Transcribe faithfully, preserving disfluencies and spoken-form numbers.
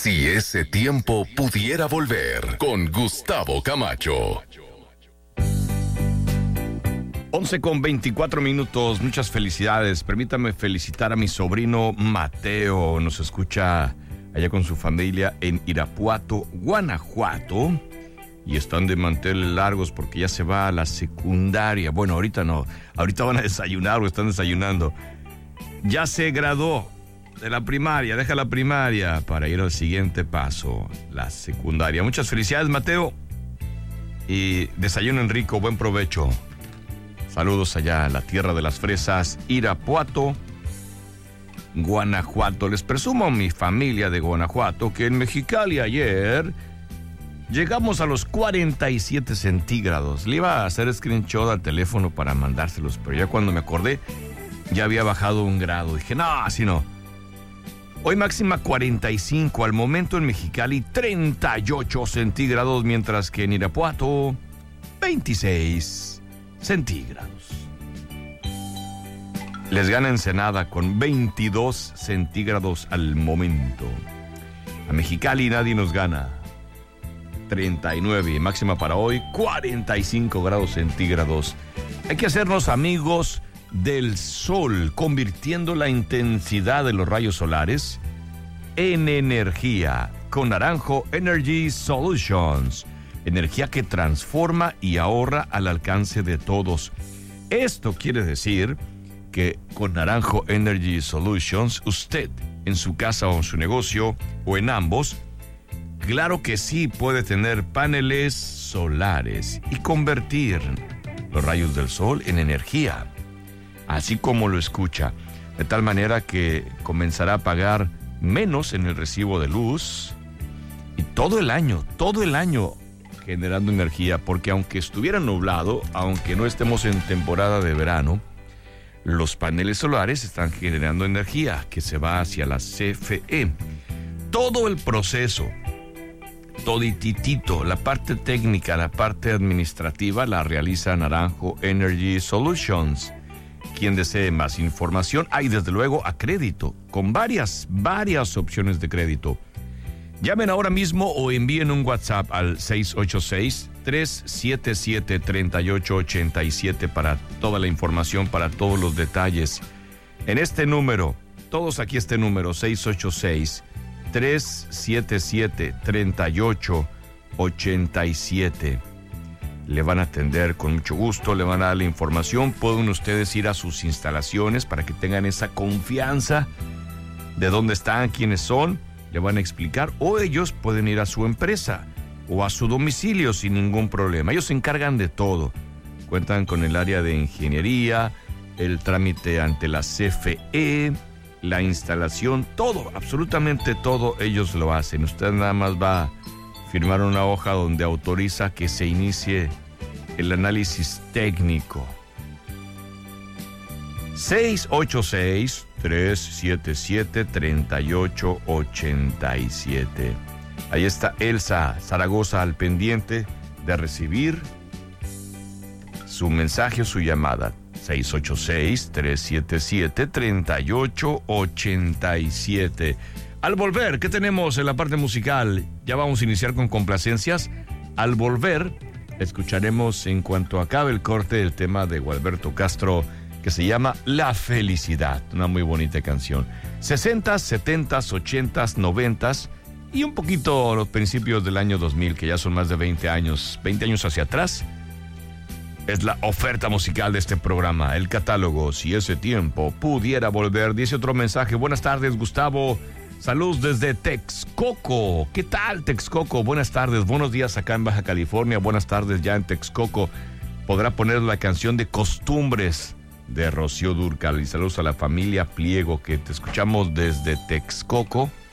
Si ese tiempo pudiera volver, con Gustavo Camacho. once con veinticuatro minutos, muchas felicidades. Permítame felicitar a mi sobrino Mateo. Nos escucha allá con su familia en Irapuato, Guanajuato. Y están de manteles largos porque ya se va a la secundaria. Bueno, ahorita no. Ahorita van a desayunar o están desayunando. Ya se graduó de la primaria. Deja la primaria para ir al siguiente paso, la secundaria. Muchas felicidades, Mateo. Y desayunen rico, buen provecho. Saludos allá a la tierra de las fresas, Irapuato, Guanajuato. Les presumo a mi familia de Guanajuato que en Mexicali ayer llegamos a los cuarenta y siete centígrados. Le iba a hacer screenshot al teléfono para mandárselos, pero ya cuando me acordé, ya había bajado un grado. Dije, no, así no. Hoy máxima cuarenta y cinco, al momento en Mexicali treinta y ocho centígrados, mientras que en Irapuato veintiséis centígrados. Les gana Ensenada con veintidós centígrados al momento. A Mexicali nadie nos gana. treinta y nueve, máxima para hoy, cuarenta y cinco grados centígrados. Hay que hacernos amigos del sol, convirtiendo la intensidad de los rayos solares en energía con Naranjo Energy Solutions. Energía que transforma y ahorra al alcance de todos. Esto quiere decir que con Naranjo Energy Solutions, usted en su casa o en su negocio o en ambos, claro que sí puede tener paneles solares y convertir los rayos del sol en energía, así como lo escucha, de tal manera que comenzará a pagar menos en el recibo de luz y todo el año, todo el año generando energía, porque aunque estuviera nublado, aunque no estemos en temporada de verano, los paneles solares están generando energía que se va hacia la C F E. Todo el proceso, todititito, la parte técnica, la parte administrativa, la realiza Naranjo Energy Solutions. Quien desee más información, hay desde luego a crédito, con varias, varias opciones de crédito. Llamen ahora mismo o envíen un WhatsApp al seis ocho seis, tres siete siete, tres ocho ocho siete para toda la información, para todos los detalles. En este número, todos aquí este número, seis ocho seis, tres siete siete, tres ocho ocho siete. Le van a atender con mucho gusto, le van a dar la información. Pueden ustedes ir a sus instalaciones para que tengan esa confianza de dónde están, quiénes son. Le van a explicar, o ellos pueden ir a su empresa o a su domicilio sin ningún problema. Ellos se encargan de todo. Cuentan con el área de ingeniería, el trámite ante la C F E, la instalación, todo, absolutamente todo ellos lo hacen. Usted nada más va a firmar una hoja donde autoriza que se inicie el análisis técnico. seis ocho seis, tres siete siete, tres ocho ocho siete. Ahí está Elsa Zaragoza al pendiente de recibir su mensaje o su llamada. seis ocho seis, tres siete siete, tres ocho ocho siete. Al volver, ¿qué tenemos en la parte musical? Ya vamos a iniciar con complacencias. Al volver, escucharemos en cuanto acabe el corte el tema de Gualberto Castro, que se llama La Felicidad, una muy bonita canción. sesentas, setentas, ochentas, noventas y un poquito los principios del año dos mil, que ya son más de veinte años, veinte años hacia atrás. Es la oferta musical de este programa, el catálogo, si ese tiempo pudiera volver. Dice otro mensaje, buenas tardes, Gustavo. Saludos desde Texcoco. ¿Qué tal, Texcoco? Buenas tardes, buenos días acá en Baja California, buenas tardes ya en Texcoco. Podrá poner la canción de Costumbres de Rocío Dúrcal. Y saludos a la familia Pliego, que te escuchamos desde Texcoco.